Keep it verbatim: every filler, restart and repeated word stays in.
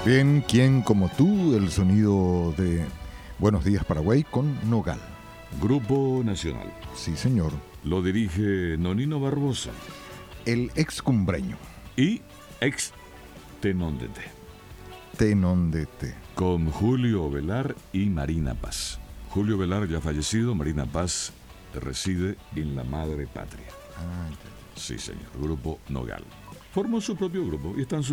Bien, ¿quién como tú? El sonido de Buenos Días Paraguay con Nogal. Grupo Nacional. Sí, señor. Lo dirige Nonino Barbosa. El ex cumbreño. Y ex Tenóndete. Tenóndete. Con Julio Velar y Marina Paz. Julio Velar ya fallecido, Marina Paz reside en la madre patria. Ah, ya. Sí, señor. Grupo Nogal. Formó su propio grupo y están sus